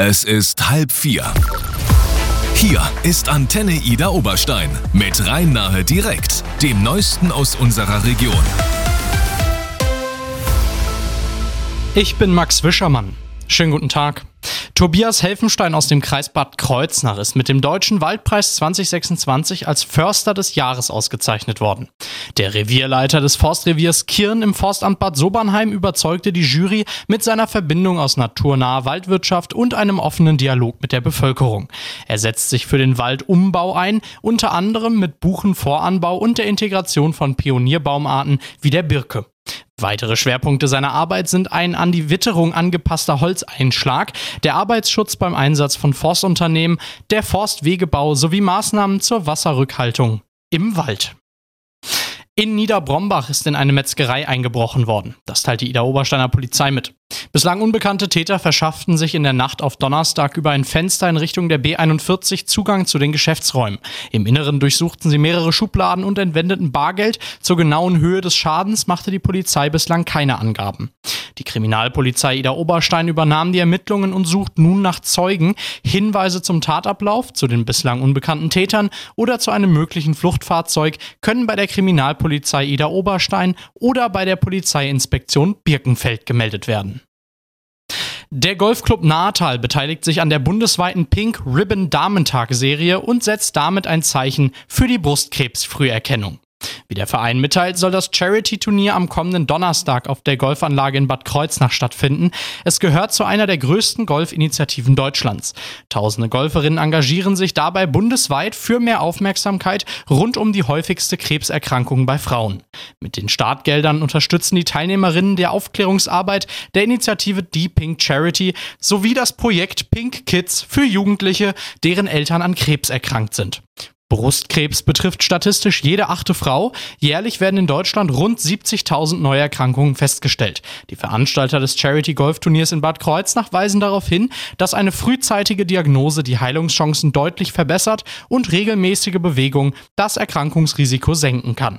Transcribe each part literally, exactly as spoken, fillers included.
Es ist halb vier. Hier ist Antenne Ida Oberstein mit Rhein-Nahe direkt, dem Neuesten aus unserer Region. Ich bin Max Wischermann. Schönen guten Tag. Tobias Helfenstein aus dem Kreis Bad Kreuznach ist mit dem Deutschen Waldpreis zwanzig sechsundzwanzig als Förster des Jahres ausgezeichnet worden. Der Revierleiter des Forstreviers Kirn im Forstamt Bad Sobernheim überzeugte die Jury mit seiner Verbindung aus naturnaher Waldwirtschaft und einem offenen Dialog mit der Bevölkerung. Er setzt sich für den Waldumbau ein, unter anderem mit Buchenvoranbau und der Integration von Pionierbaumarten wie der Birke. Weitere Schwerpunkte seiner Arbeit sind ein an die Witterung angepasster Holzeinschlag, der Arbeitsschutz beim Einsatz von Forstunternehmen, der Forstwegebau sowie Maßnahmen zur Wasserrückhaltung im Wald. In Niederbrombach ist in eine Metzgerei eingebrochen worden. Das teilt die Ida Obersteiner Polizei mit. Bislang unbekannte Täter verschafften sich in der Nacht auf Donnerstag über ein Fenster in Richtung der B einundvierzig Zugang zu den Geschäftsräumen. Im Inneren durchsuchten sie mehrere Schubladen und entwendeten Bargeld. Zur genauen Höhe des Schadens machte die Polizei bislang keine Angaben. Die Kriminalpolizei Ida Oberstein übernahm die Ermittlungen und sucht nun nach Zeugen, Hinweise zum Tatablauf, zu den bislang unbekannten Tätern oder zu einem möglichen Fluchtfahrzeug können bei der Kriminalpolizei Ida Oberstein oder bei der Polizeiinspektion Birkenfeld gemeldet werden. Der Golfclub Nahetal beteiligt sich an der bundesweiten Pink Ribbon Damentag-Serie und setzt damit ein Zeichen für die Brustkrebsfrüherkennung. Wie der Verein mitteilt, soll das Charity-Turnier am kommenden Donnerstag auf der Golfanlage in Bad Kreuznach stattfinden. Es gehört zu einer der größten Golfinitiativen Deutschlands. Tausende Golferinnen engagieren sich dabei bundesweit für mehr Aufmerksamkeit rund um die häufigste Krebserkrankung bei Frauen. Mit den Startgeldern unterstützen die Teilnehmerinnen der Aufklärungsarbeit der Initiative Die Pink Charity sowie das Projekt Pink Kids für Jugendliche, deren Eltern an Krebs erkrankt sind. Brustkrebs betrifft statistisch jede achte Frau. Jährlich werden in Deutschland rund siebzigtausend Neuerkrankungen festgestellt. Die Veranstalter des Charity-Golfturniers in Bad Kreuznach weisen darauf hin, dass eine frühzeitige Diagnose die Heilungschancen deutlich verbessert und regelmäßige Bewegung das Erkrankungsrisiko senken kann.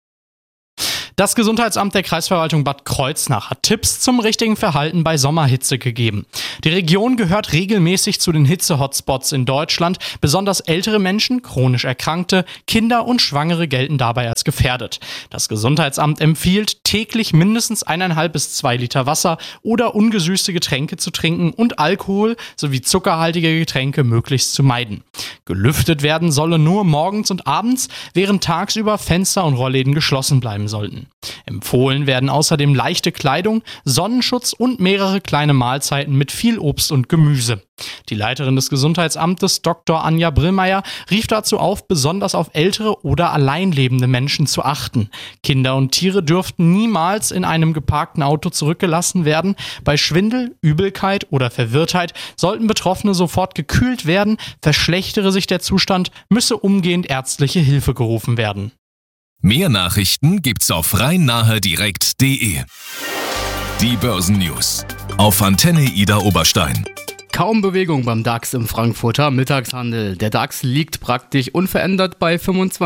Das Gesundheitsamt der Kreisverwaltung Bad Kreuznach hat Tipps zum richtigen Verhalten bei Sommerhitze gegeben. Die Region gehört regelmäßig zu den Hitze-Hotspots in Deutschland. Besonders ältere Menschen, chronisch Erkrankte, Kinder und Schwangere gelten dabei als gefährdet. Das Gesundheitsamt empfiehlt, täglich mindestens eineinhalb bis zwei Liter Wasser oder ungesüßte Getränke zu trinken und Alkohol sowie zuckerhaltige Getränke möglichst zu meiden. Gelüftet werden solle nur morgens und abends, während tagsüber Fenster und Rollläden geschlossen bleiben sollten. Empfohlen werden außerdem leichte Kleidung, Sonnenschutz und mehrere kleine Mahlzeiten mit viel Obst und Gemüse. Die Leiterin des Gesundheitsamtes, Doktor Anja Brillmeier, rief dazu auf, besonders auf ältere oder allein lebende Menschen zu achten. Kinder und Tiere dürften niemals in einem geparkten Auto zurückgelassen werden. Bei Schwindel, Übelkeit oder Verwirrtheit sollten Betroffene sofort gekühlt werden. Verschlechtere sich der Zustand, müsse umgehend ärztliche Hilfe gerufen werden. Mehr Nachrichten gibt's auf rhein-nahe direkt punkt de. Die Börsennews auf Antenne Ida Oberstein. Kaum Bewegung beim DAX im Frankfurter Mittagshandel. Der DAX liegt praktisch unverändert bei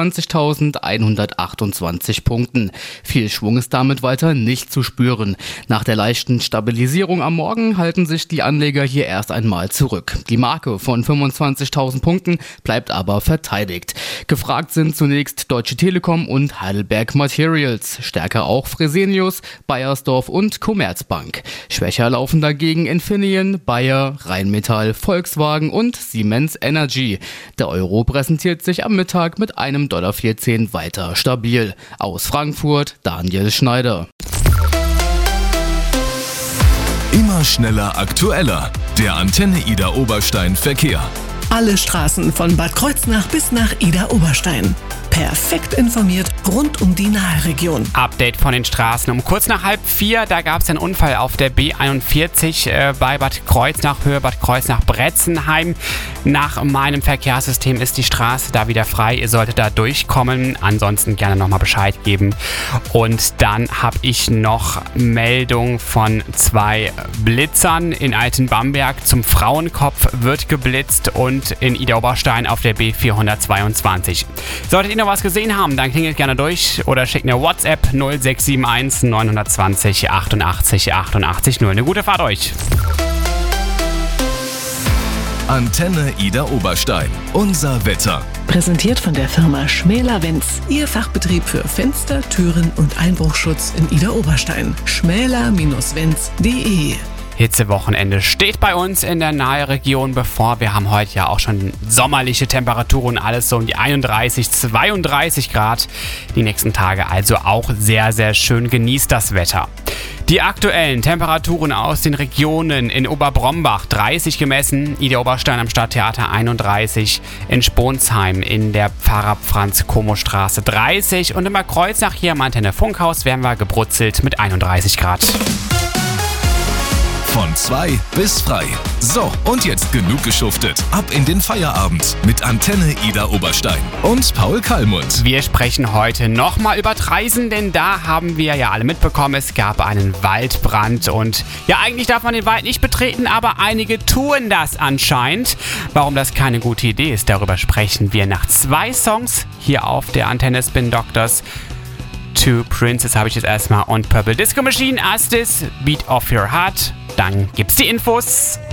fünfundzwanzigtausendeinhundertachtundzwanzig Punkten. Viel Schwung ist damit weiter nicht zu spüren. Nach der leichten Stabilisierung am Morgen halten sich die Anleger hier erst einmal zurück. Die Marke von fünfundzwanzigtausend Punkten bleibt aber verteidigt. Gefragt sind zunächst Deutsche Telekom und Heidelberg Materials. Stärker auch Fresenius, Bayersdorf und Commerzbank. Schwächer laufen dagegen Infineon, Bayer, Rheinmetall, Volkswagen und Siemens Energy. Der Euro präsentiert sich am Mittag mit einem Komma vierzehn Dollar weiter stabil. Aus Frankfurt Daniel Schneider. Immer schneller, aktueller. Der Antenne Ida Oberstein Verkehr. Alle Straßen von Bad Kreuznach bis nach Ida Oberstein. Perfekt informiert rund um die Naheregion. Update von den Straßen. Um kurz nach halb vier, da gab es einen Unfall auf der B einundvierzig äh, bei Bad Kreuznach, Höhe Bad Kreuznach-Bretzenheim. Nach meinem Verkehrssystem ist die Straße da wieder frei. Ihr solltet da durchkommen. Ansonsten gerne nochmal Bescheid geben. Und dann habe ich noch Meldung von zwei Blitzern in Altenbamberg. Zum Frauenkopf wird geblitzt und in Ida Oberstein auf der B vierhundertzweiundzwanzig. Solltet ihr noch was gesehen haben, dann klingelt gerne durch oder schickt eine WhatsApp null sechs sieben eins neun zwei null achtundachtzig achtundachtzig null. Eine gute Fahrt euch! Antenne Ida Oberstein. Unser Wetter. Präsentiert von der Firma Schmäler-Wenz. Ihr Fachbetrieb für Fenster, Türen und Einbruchschutz in Ida Oberstein. schmäler Bindestrich wenz punkt de. Hitzewochenende steht bei uns in der Nahregion bevor. Wir haben heute ja auch schon sommerliche Temperaturen, alles so um die einunddreißig, zweiunddreißig Grad. Die nächsten Tage also auch sehr, sehr schön. Genießt das Wetter. Die aktuellen Temperaturen aus den Regionen: in Oberbrombach dreißig gemessen, Ida Oberstein am Stadttheater einunddreißig, in Sponsheim in der Pfarrer-Franz-Como-Straße dreißig und in Bad Kreuznach hier am Antenne Funkhaus werden wir gebrutzelt mit einunddreißig Grad. Von zwei bis frei. So, und jetzt genug geschuftet. Ab in den Feierabend mit Antenne Ida Oberstein und Paul Kallmund. Wir sprechen heute nochmal über Traisen, denn da haben wir ja alle mitbekommen, es gab einen Waldbrand und ja, eigentlich darf man den Wald nicht betreten, aber einige tun das anscheinend. Warum das keine gute Idee ist, darüber sprechen wir nach zwei Songs hier auf der Antenne Spin Doctors. Two Princes habe ich jetzt erstmal und Purple Disco Machine, Astis, Beat of Your Heart. Dann gibt's die Infos.